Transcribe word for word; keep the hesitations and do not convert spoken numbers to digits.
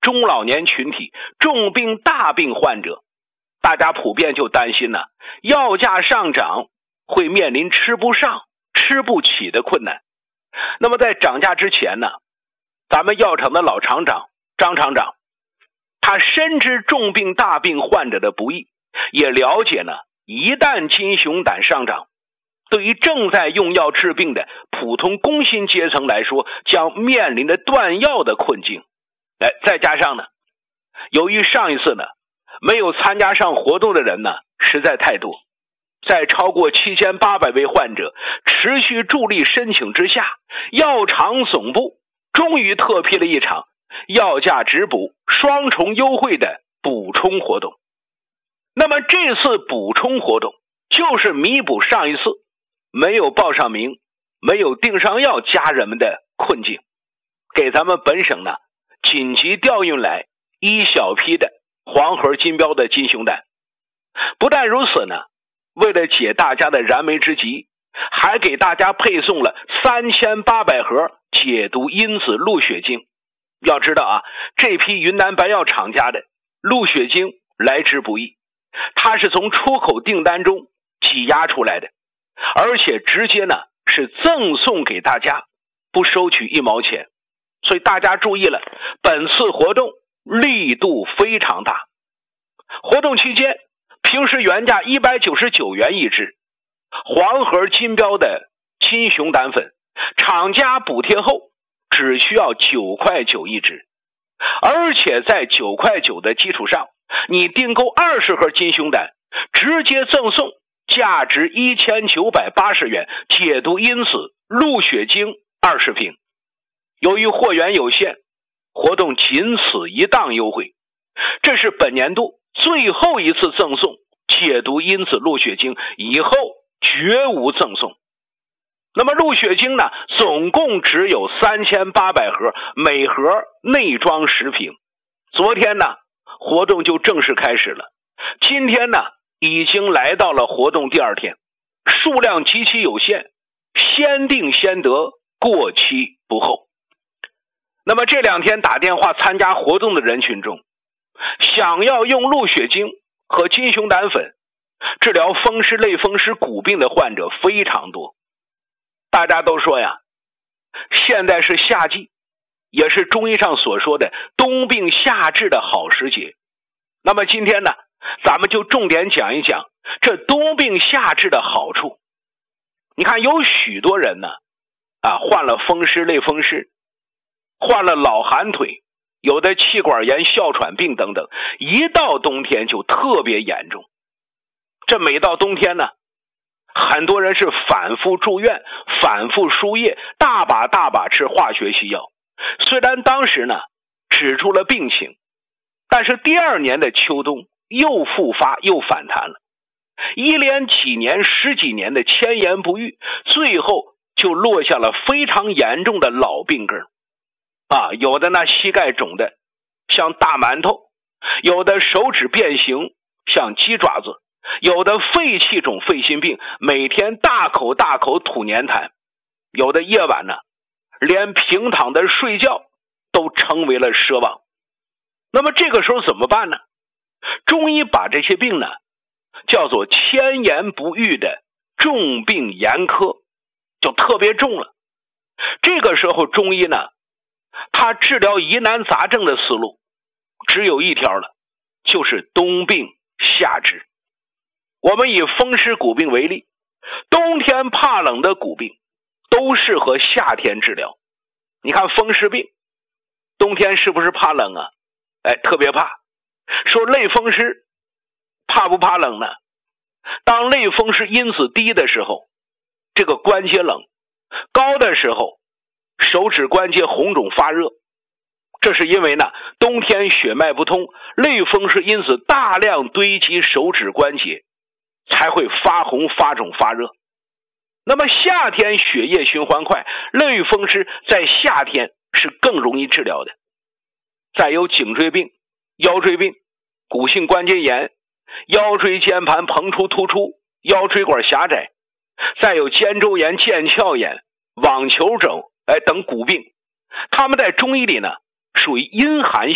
中老年群体、重病大病患者，大家普遍就担心呢，药价上涨会面临吃不上、吃不起的困难。那么在涨价之前呢，咱们药厂的老厂长张厂长，他深知重病大病患者的不易，也了解呢，一旦金熊胆上涨，对于正在用药治病的普通工薪阶层来说，将面临着断药的困境。哎，再加上呢，由于上一次呢，没有参加上活动的人呢，实在太多，在超过七千八百位患者持续助力申请之下，药厂总部终于特批了一场药价直补双重优惠的补充活动。那么这次补充活动就是弥补上一次没有报上名、没有订上药家人们的困境，给咱们本省呢紧急调运来一小批的黄盒金标的金熊胆。不但如此呢，为了解大家的燃眉之急，还给大家配送了三千八百盒解毒因子鹿血精。要知道啊，这批云南白药厂家的鹿血精来之不易，它是从出口订单中挤压出来的，而且直接呢是赠送给大家，不收取一毛钱。所以大家注意了，本次活动力度非常大。活动期间，平时原价一百九十九元一支黄盒金标的金熊胆粉，厂家补贴后只需要九块九一支，而且在九块九的基础上，你订购二十盒金熊胆，直接赠送价值一千九百八十元解毒因子鹿血精二十瓶。由于货源有限，活动仅此一档优惠，这是本年度最后一次赠送解毒因子鹿血精，以后绝无赠送。那么鹿血精呢，总共只有三千八百盒，每盒内装十瓶。昨天呢，活动就正式开始了。今天呢，已经来到了活动第二天，数量极其有限，先订先得，过期不候。那么这两天打电话参加活动的人群中，想要用鹿血精和金熊胆粉治疗风湿类风湿骨病的患者非常多。大家都说呀，现在是夏季，也是中医上所说的冬病夏治的好时节。那么今天呢，咱们就重点讲一讲这冬病夏治的好处。你看有许多人呢啊，患了风湿类风湿，患了老寒腿，有的气管炎、哮喘病等等，一到冬天就特别严重。这每到冬天呢，很多人是反复住院，反复输液，大把大把吃化学西药。虽然当时呢止住了病情，但是第二年的秋冬又复发又反弹了，一连几年十几年的千言不愈，最后就落下了非常严重的老病根啊，有的呢膝盖肿的像大馒头，有的手指变形像鸡爪子，有的肺气肿肺心病，每天大口大口吐粘痰，有的夜晚呢连平躺的睡觉都成为了奢望。那么这个时候怎么办呢？中医把这些病呢叫做千言不愈的重病严苛，就特别重了。这个时候中医呢，他治疗疑难杂症的思路只有一条了，就是冬病夏治。我们以风湿骨病为例，冬天怕冷的骨病都适合夏天治疗。你看风湿病冬天是不是怕冷啊？哎，特别怕。说类风湿怕不怕冷呢？当类风湿因子低的时候，这个关节冷；高的时候，手指关节红肿发热。这是因为呢，冬天血脉不通，类风湿因子大量堆积手指关节，才会发红发肿发热。那么夏天血液循环快，类风湿在夏天是更容易治疗的。再有颈椎病、腰椎病、骨性关节炎、腰椎间盘膨出突出、腰椎管狭窄，再有肩周炎、腱鞘炎、网球肘哎等骨病，它们在中医里呢属于阴寒